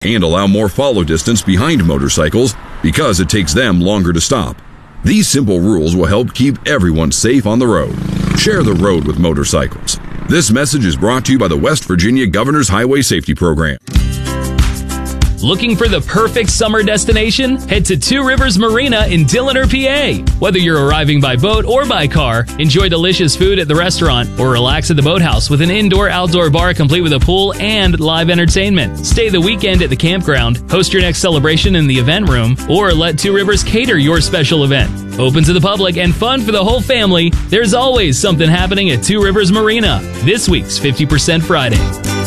and allow more follow distance behind motorcycles because it takes them longer to stop. These simple rules will help keep everyone safe on the road. Share the road with motorcycles. This message is brought to you by the West Virginia Governor's Highway Safety Program. Looking for the perfect summer destination? Head to Two Rivers Marina in Dilliner, PA. Whether you're arriving by boat or by car, enjoy delicious food at the restaurant or relax at the boathouse with an indoor-outdoor bar complete with a pool and live entertainment. Stay the weekend at the campground, host your next celebration in the event room, or let Two Rivers cater your special event. Open to the public and fun for the whole family, there's always something happening at Two Rivers Marina. This week's 50% Friday.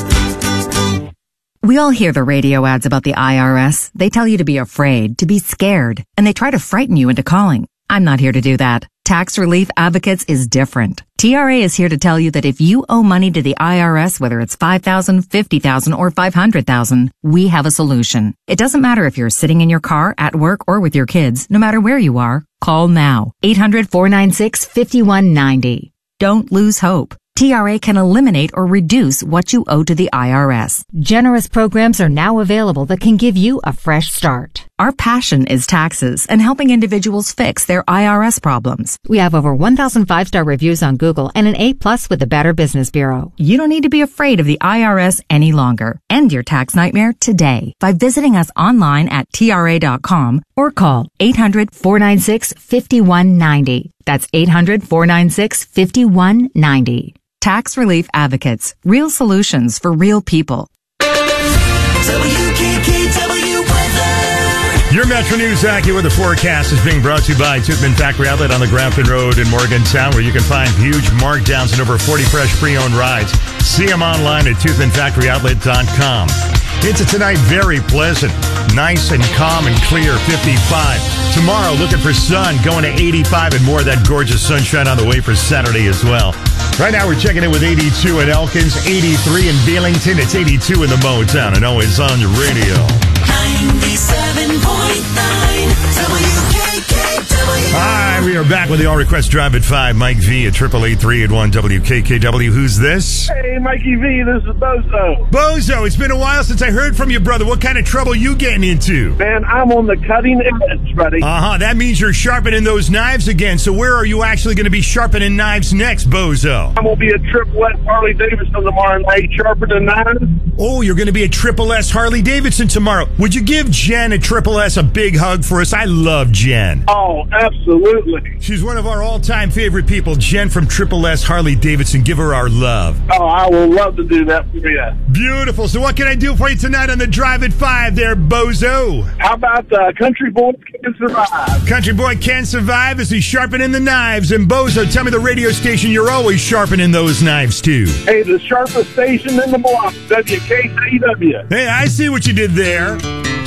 We all hear the radio ads about the IRS. They tell you to be afraid, to be scared, and they try to frighten you into calling. I'm not here to do that. Tax Relief Advocates is different. TRA is here to tell you that if you owe money to the IRS, whether it's $5,000, $50,000, or $500,000, we have a solution. It doesn't matter if you're sitting in your car, at work, or with your kids. No matter where you are, call now. 800-496-5190. Don't lose hope. TRA can eliminate or reduce what you owe to the IRS. Generous programs are now available that can give you a fresh start. Our passion is taxes and helping individuals fix their IRS problems. We have over 1,000 5-star reviews on Google and an A+ with the Better Business Bureau. You don't need to be afraid of the IRS any longer. End your tax nightmare today by visiting us online at TRA.com or call 800-496-5190. That's 800-496-5190. Tax Relief Advocates. Real solutions for real people. WKKW weather. Your Metro News AccuWeather forecast is being brought to you by Toothman Factory Outlet on the Grafton Road in Morgantown, where you can find huge markdowns and over 40 fresh pre-owned rides. See them online at toothmanfactoryoutlet.com. Into tonight, very pleasant, nice and calm and clear, 55. Tomorrow, looking for sun, going to 85 and more of that gorgeous sunshine on the way for Saturday as well. Right now, we're checking in with 82 in Elkins, 83 in Belington. It's 82 in the Motown, and always on your radio. 97.9 WKKW. Hi, we are back with the All Request Drive at 5. Mike V at 888-381 WKKW. Who's this? Hey, Mikey V, this is Bozo. Bozo, it's been a while since I heard from you, brother. What kind of trouble you getting into? Man, I'm on the cutting edge, buddy. That means you're sharpening those knives again. So where are you actually going to be sharpening knives next, Bozo? I'm going to be a Triple S Harley Davidson tomorrow night, sharpening knives. Oh, you're going to be a Triple S Harley Davidson tomorrow. Would you give Jen at Triple S a big hug for us? I love Jen. Oh, absolutely. She's one of our all-time favorite people. Jen from Triple S Harley Davidson. Give her our love. Oh, I will love to do that for you. Beautiful. So what can I do for you tonight on the Drive at 5 there, Bozo? How about Country Boy Can Survive? Country Boy Can Survive as he's sharpening the knives. And Bozo, tell me the radio station you're always sharpening those knives to. Hey, the sharpest station in the block, WKKW. Hey, I see what you did there.